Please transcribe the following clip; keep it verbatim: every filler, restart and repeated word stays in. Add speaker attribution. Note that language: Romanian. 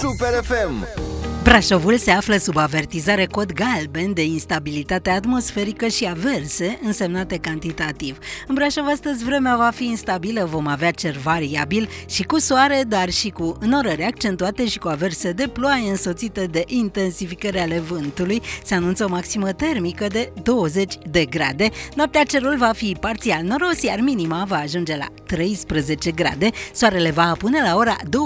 Speaker 1: Super F M.
Speaker 2: Brașovul se află sub avertizare cod galben de instabilitate atmosferică și averse însemnate cantitativ. În Brașov astăzi vremea va fi instabilă, vom avea cer variabil și cu soare, dar și cu norări accentuate și cu averse de ploaie însoțite de intensificări ale vântului. Se anunță o maximă termică de douăzeci de grade. Noaptea cerul va fi parțial noros, iar minima va ajunge la treisprezece grade. Soarele va apune la ora două.